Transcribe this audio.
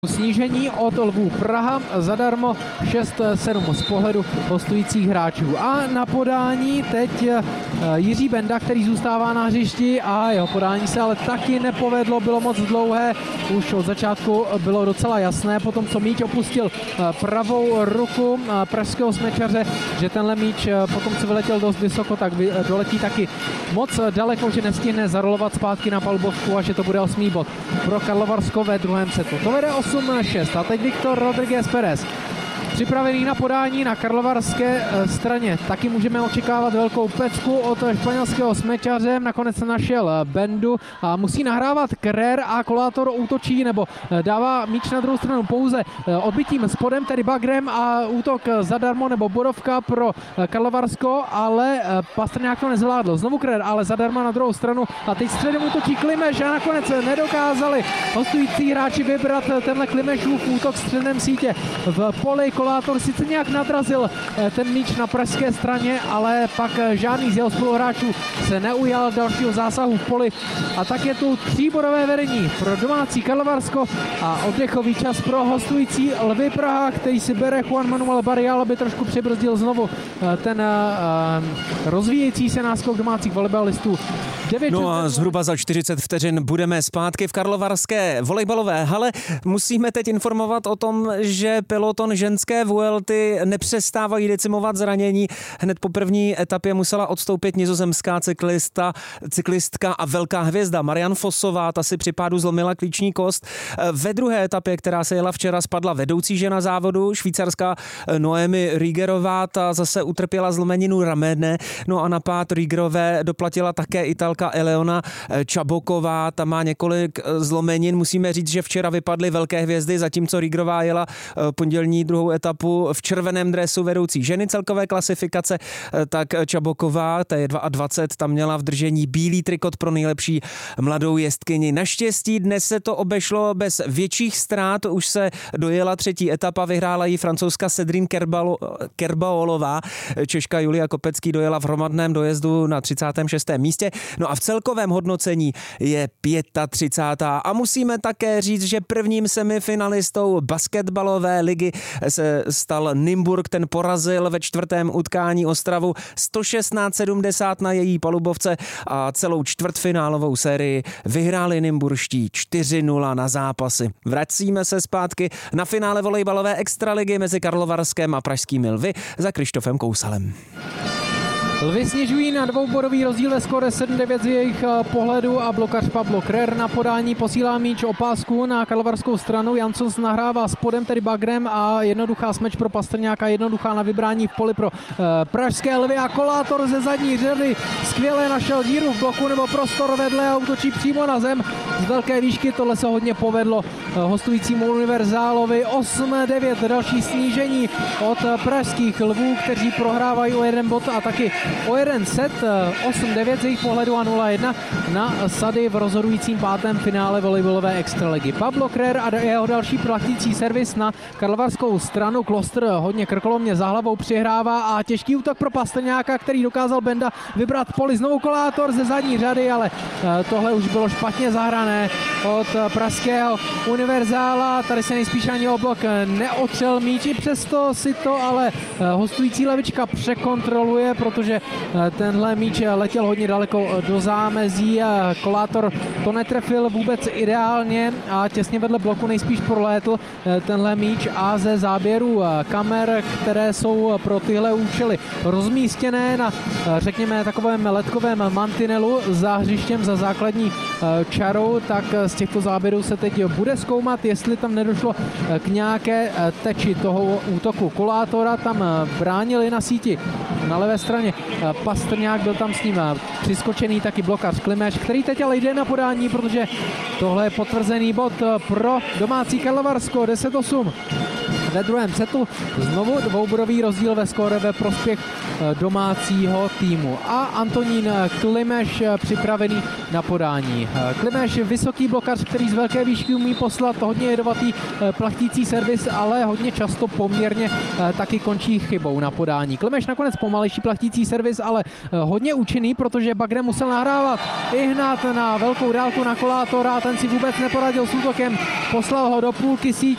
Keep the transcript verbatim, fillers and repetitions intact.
Snížení od Lvů Praha zadarmo šest sedm z pohledu hostujících hráčů. A na podání teď Jiří Benda, který zůstává na hřišti a jeho podání se ale taky nepovedlo, bylo moc dlouhé. Už od začátku bylo docela jasné, potom co míč opustil pravou ruku pražského smečaře, že tenhle míč potom co vyletěl dost vysoko, tak doletí taky moc daleko, že nestihne zarolovat zpátky na palubovku a že to bude osmý bod pro Karlovarsko ve druhém setu. To vede osm šest a teď Viktor Rodriguez Perez. Připravený na podání na karlovarské straně. Taky můžeme očekávat velkou pecku od španělského smečaře. Nakonec našel Bendu a musí nahrávat Krer a Kolátor útočí nebo dává míč na druhou stranu pouze odbytím spodem, tedy bagrem a útok zadarmo nebo bodovka pro Karlovarsko, ale Pastrňák to nezvládl. Znovu Krer, ale zadarmo na druhou stranu a teď středem útočí Klimeš a nakonec nedokázali hostující hráči vybrat tenhle Klimešův útok středem sítě v poli. Kolátor sice nějak nadrazil ten míč na pražské straně, ale pak žádný z jeho spoluhráčů se neujal dalšího zásahu v poli. A tak je tu tříbodové vedení pro domácí Karlovarsko a oddechový čas pro hostující Lvy Praha, který si bere Juan Manuel Barrial, aby trošku přibrzdil znovu ten rozvíjející se náskok domácích volejbalistů. No a zhruba za čtyřicet vteřin budeme zpátky v karlovarské volejbalové hale. Musíme teď informovat o tom, že peloton ženské Vuelty nepřestávají decimovat zranění. Hned po první etapě musela odstoupit nizozemská cyklista, cyklistka a velká hvězda Marianne Vosová, ta si při pádu zlomila klíční kost. Ve druhé etapě, která se jela včera, spadla vedoucí žena závodu, švýcarská Noemi Riegerová, ta zase utrpěla zlomeninu ramene. No a na pád Riegerové doplatila také Italka Eleona Čaboková, ta má několik zlomenin. Musíme říct, že včera vypadly velké hvězdy, zatímco Riegerová jela pondělní druhou etapu v červeném dresu vedoucí ženy celkové klasifikace, tak Čaboková, ta je dvacet dva, tam měla v držení bílý trikot pro nejlepší mladou jezdkyni. Naštěstí dnes se to obešlo bez větších ztrát, už se dojela třetí etapa, vyhrála ji francouzska Cédrine Kerbaolová, Češka Julia Kopecký dojela v hromadném dojezdu na třicátém šestém místě. No a v celkovém hodnocení je třicátá pátá A musíme také říct, že prvním semifinalistou basketbalové ligy se stal Nymburk, ten porazil ve čtvrtém utkání Ostravu sto šestnáct sedmdesát na její palubovce a celou čtvrtfinálovou sérii vyhráli nymburští čtyři nula na zápasy. Vracíme se zpátky na finále volejbalové extraligy mezi Karlovarskem a pražskými Lvy za Krištofem Kousalem. Lvy snižují na dvoubodový rozdíl ve skóre sedm devět z jejich pohledu a blokař Pablo Krer na podání posílá míč o pásku na karlovarskou stranu. Jansons nahrává spodem, tedy bagrem a jednoduchá smeč pro Pastrňáka, jednoduchá na vybrání v poli pro uh, pražské Lvy a Kolátor ze zadní řady skvěle našel díru v bloku nebo prostor vedle a útočí přímo na zem z velké výšky. Tohle se hodně povedlo uh, hostujícímu Univerzálovi. osm devět další snížení od pražských Lvů, kteří prohrávají o jeden bod a taky o jeden set, osm devět z jejich pohledu a nula jedna na sady v rozhodujícím pátém finále volejbalové extraligy. Pablo Krer a jeho další platící servis na karlovarskou stranu. Klostr hodně krkolomně za hlavou přihrává a těžký útok pro Pastrňáka, který dokázal Benda vybrat poli. Znovu Kolátor ze zadní řady, ale tohle už bylo špatně zahrané od pražského Univerzála. Tady se nejspíš ani o blok neotřel míč, i přesto si to ale hostující levička překontroluje, protože tenhle míč letěl hodně daleko do zámezí a Kolátor to netrefil vůbec ideálně a těsně vedle bloku nejspíš prolétl tenhle míč a ze záběru kamer, které jsou pro tyhle účely rozmístěné na, řekněme, takovém ledkovém mantinelu za hřištěm, za základní čarou, tak z těchto záběrů se teď bude zkoumat, jestli tam nedošlo k nějaké teči toho útoku Kolátora. Tam bránili na síti na levé straně Pastrňák, byl tam s ním přiskočený taky blokař Klimeš, který teď ale jde na podání, protože tohle je potvrzený bod pro domácí Karlovarsko. deset osm ve druhém setu, znovu dvoubodový rozdíl ve skóre ve prospěch domácího týmu. A Antonín Klimeš připravený na podání. Klimeš, vysoký blokař, který z velké výšky umí poslat hodně jedovatý plachtící servis, ale hodně často poměrně taky končí chybou na podání. Klimeš nakonec pomalejší plachtící servis, ale hodně účinný, protože bagrem musel nahrávat i hned na velkou dálku na Kolátora a ten si vůbec neporadil s útokem, poslal ho do půlky sítě.